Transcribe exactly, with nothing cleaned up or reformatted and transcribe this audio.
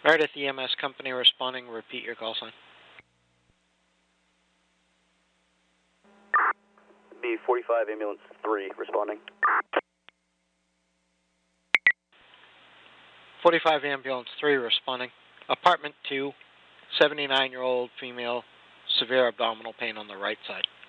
Meredith E M S company responding. Repeat your call sign. B forty-five ambulance three responding. forty-five ambulance three responding. Apartment two, seventy-nine-year-old female, severe abdominal pain on the right side.